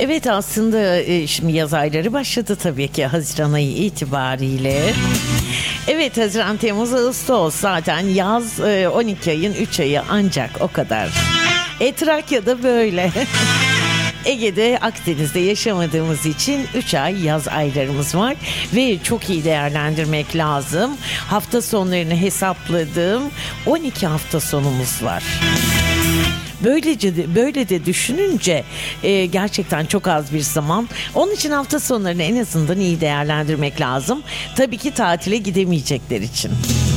Evet, aslında şimdi yaz ayları başladı tabii ki Haziran ayı itibariyle. Evet, Haziran, Temmuz, Ağustos zaten yaz, 12 ayın 3 ayı ancak o kadar. Trakya'da böyle. Ege'de, Akdeniz'de yaşamadığımız için 3 ay yaz aylarımız var ve çok iyi değerlendirmek lazım. Hafta sonlarını hesapladım. 12 hafta sonumuz var. Böyle de düşününce gerçekten çok az bir zaman. Onun için hafta sonlarını en azından iyi değerlendirmek lazım. Tabii ki tatile gidemeyecekler için.